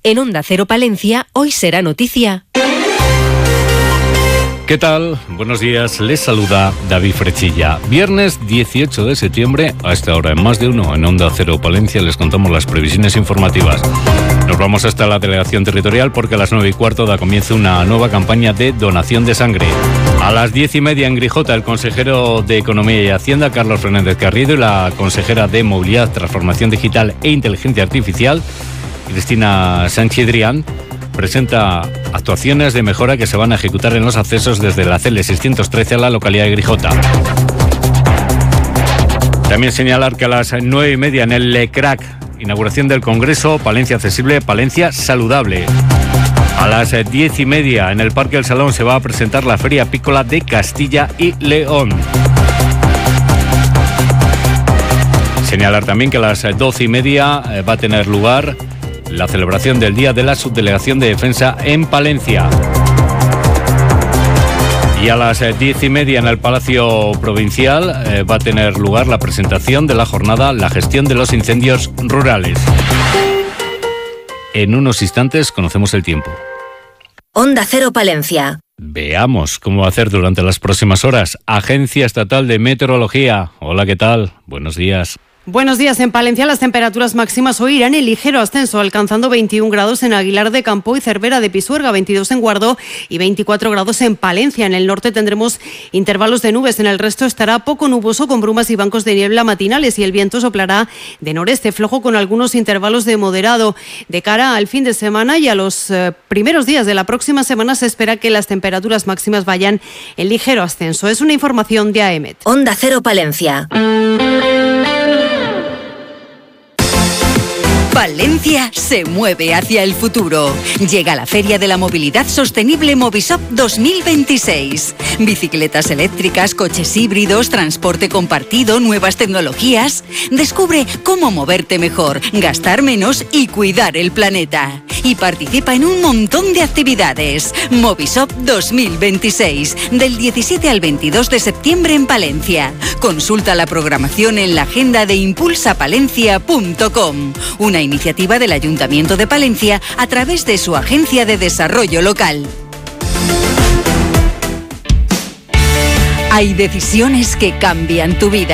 En Onda Cero Palencia, hoy será noticia. ¿Qué tal? Buenos días, les saluda David Frechilla. Viernes 18 de septiembre, a esta hora en Más de Uno, en Onda Cero Palencia, les contamos las previsiones informativas. Nos vamos hasta la delegación territorial porque a las 9:15 da comienzo una nueva campaña de donación de sangre. A las 10:30 en Grijota, el consejero de Economía y Hacienda, Carlos Fernández Carriedo, y la consejera de Movilidad, Transformación Digital e Inteligencia Artificial, Cristina Sánchez-Drián, presenta actuaciones de mejora que se van a ejecutar en los accesos desde la CL 613 a la localidad de Grijota. También señalar que a las 9:30 en el LECRAC, inauguración del Congreso Palencia Accesible, Palencia Saludable. A las 10:30 en el Parque del Salón se va a presentar la Feria Apícola de Castilla y León. Señalar también que a las 12:30 va a tener lugar la celebración del Día de la Subdelegación de Defensa en Palencia. Y a las 10:30 en el Palacio Provincial va a tener lugar la presentación de la jornada La gestión de los incendios rurales. En unos instantes conocemos el tiempo. Onda Cero Palencia. Veamos cómo va a hacer durante las próximas horas. Agencia Estatal de Meteorología. Hola, ¿qué tal? Buenos días. Buenos días. En Palencia las temperaturas máximas hoy irán en ligero ascenso, alcanzando 21 grados en Aguilar de Campo y Cervera de Pisuerga, 22 en Guardó y 24 grados en Palencia. En el norte tendremos intervalos de nubes, en el resto estará poco nuboso con brumas y bancos de niebla matinales y el viento soplará de noreste flojo con algunos intervalos de moderado. De cara al fin de semana y a los primeros días de la próxima semana se espera que las temperaturas máximas vayan en ligero ascenso. Es una información de AEMET. Onda Cero Palencia. Palencia se mueve hacia el futuro. Llega la Feria de la Movilidad Sostenible Movisop 2026. Bicicletas eléctricas, coches híbridos, transporte compartido, nuevas tecnologías. Descubre cómo moverte mejor, gastar menos y cuidar el planeta. Y participa en un montón de actividades. Movisop 2026, del 17 al 22 de septiembre en Palencia. Consulta la programación en la agenda de impulsapalencia.com. Una iniciativa del Ayuntamiento de Palencia a través de su Agencia de Desarrollo Local. Hay decisiones que cambian tu vida.